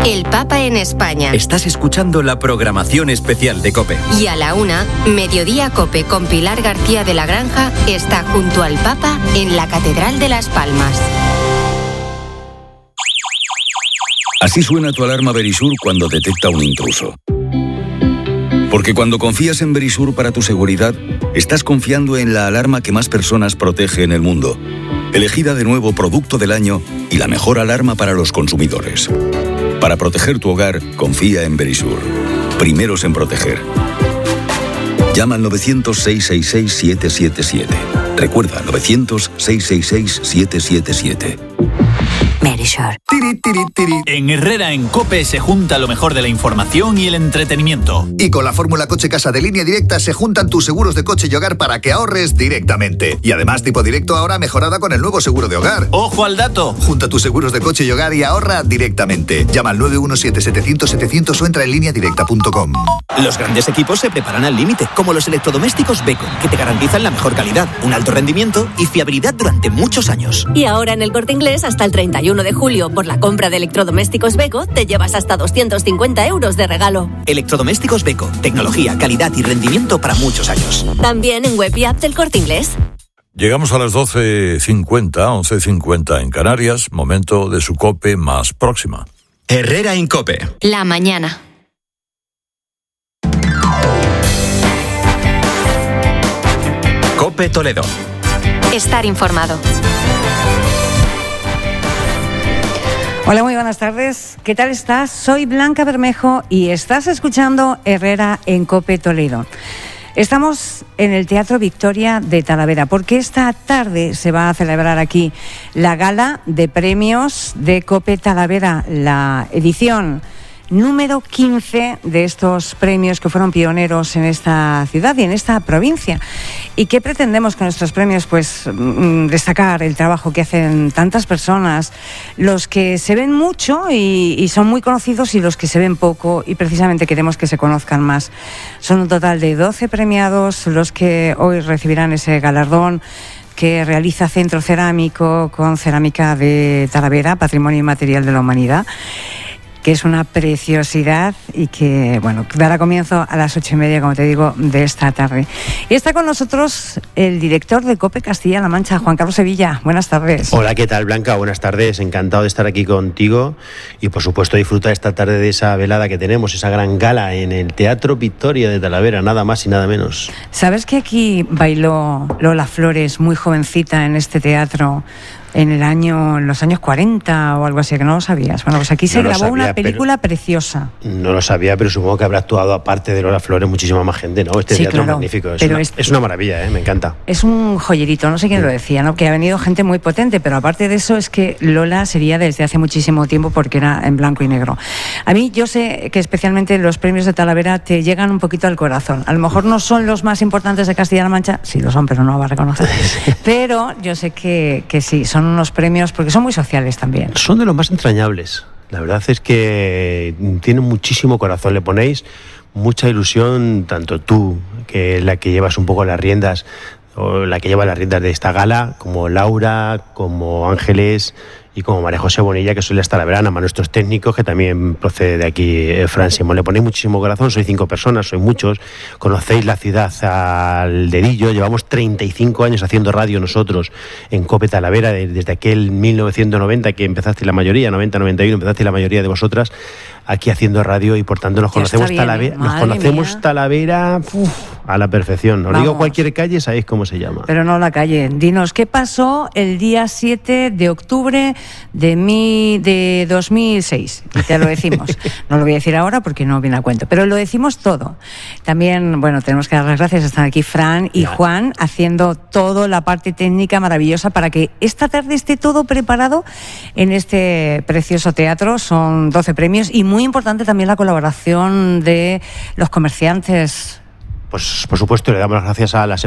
El Papa en España. Estás escuchando la programación especial de COPE. Y a la 1, Mediodía COPE con Pilar García de la Granja está junto al Papa en la Catedral de Las Palmas. Así suena tu alarma Verisur cuando detecta un intruso. Porque cuando confías en Verisur para tu seguridad, estás confiando en la alarma que más personas protege en el mundo. Elegida de nuevo Producto del Año y la mejor alarma para los consumidores. Para proteger tu hogar, confía en Verisur. Primeros en proteger. Llama al 900-666-777. Recuerda, 900-666-777. Verisur. En Herrera en COPE se junta lo mejor de la información y el entretenimiento. Y con la fórmula Coche Casa de Línea Directa se juntan tus seguros de coche y hogar para que ahorres directamente. Y además tipo directo ahora mejorada con el nuevo seguro de hogar. ¡Ojo al dato! Junta tus seguros de coche y hogar y ahorra directamente. Llama al 917-700-700 o entra en lineadirecta.com. Los grandes equipos se preparan al límite, como los electrodomésticos Beko, que te garantizan la mejor calidad, un alto rendimiento y fiabilidad durante muchos años. Y ahora en el Corte Inglés, hasta el 31 de julio, por la compra de electrodomésticos Beko, te llevas hasta 250 euros de regalo. Electrodomésticos Beko, tecnología, calidad y rendimiento para muchos años. También en web y app del Corte Inglés. Llegamos a las 12:50, 11:50 en Canarias, momento de su COPE más próxima. Herrera en COPE. La mañana. COPE Toledo. Estar informado. Hola, muy buenas tardes. ¿Qué tal estás? Soy Blanca Bermejo y estás escuchando Herrera en COPE Toledo. Estamos en el Teatro Victoria de Talavera porque esta tarde se va a celebrar aquí la gala de premios de COPE Talavera, la edición número 15 de estos premios que fueron pioneros en esta ciudad y en esta provincia. ¿Y qué pretendemos con nuestros premios? Pues destacar el trabajo que hacen tantas personas, los que se ven mucho y son muy conocidos y los que se ven poco y precisamente queremos que se conozcan más. Son un total de 12 premiados los que hoy recibirán ese galardón que realiza Centro Cerámico con Cerámica de Talavera, Patrimonio Inmaterial de la Humanidad, que es una preciosidad y que, bueno, dará comienzo a las 8:30, como te digo, de esta tarde. Y está con nosotros el director de COPE Castilla-La Mancha, Juan Carlos Sevilla. Buenas tardes. Hola, ¿qué tal, Blanca? Buenas tardes. Encantado de estar aquí contigo y, por supuesto, disfrutar esta tarde de esa velada que tenemos, esa gran gala en el Teatro Victoria de Talavera, nada más y nada menos. ¿Sabes que aquí bailó Lola Flores, muy jovencita, en este teatro? En los años 40 o algo así, que no lo sabías. Bueno, pues aquí se grabó una película preciosa. No lo sabía, pero supongo que habrá actuado, aparte de Lola Flores, muchísima más gente, ¿no? Este teatro es magnífico. Es una maravilla, me encanta. Es un joyerito, no sé quién lo decía, ¿no? Que ha venido gente muy potente, pero aparte de eso es que Lola sería desde hace muchísimo tiempo porque era en blanco y negro. A mí, yo sé que especialmente los premios de Talavera te llegan un poquito al corazón. A lo mejor no son los más importantes de Castilla-La Mancha, sí lo son, pero no lo va a reconocer. Pero yo sé que sí, son unos premios porque son muy sociales también. Son de los más entrañables. La verdad es que tienen muchísimo corazón, le ponéis mucha ilusión, tanto tú, que es la que llevas un poco las riendas, o la que lleva las riendas de esta gala, como Laura, como Ángeles y como María José Bonilla, que soy la Talavera, más nuestros técnicos, que también procede de aquí, Fran Simón. Le ponéis muchísimo corazón, sois 5 personas, sois muchos, conocéis la ciudad al dedillo, llevamos 35 años haciendo radio nosotros en COPE Talavera, desde aquel 1990 que empezaste la mayoría, 90-91 empezaste la mayoría de vosotras aquí haciendo radio y por tanto nos conocemos Talavera a la perfección. Os digo cualquier calle, sabéis cómo se llama. Pero no la calle. Dinos, ¿qué pasó el día 7 de octubre de 2006? Y te lo decimos. No lo voy a decir ahora porque no viene a cuento, pero lo decimos todo. También, bueno, tenemos que dar las gracias. Están aquí Fran y Juan haciendo toda la parte técnica maravillosa para que esta tarde esté todo preparado en este precioso teatro. Son 12 premios y muy importante también la colaboración de los comerciantes. Pues por supuesto le damos las gracias a las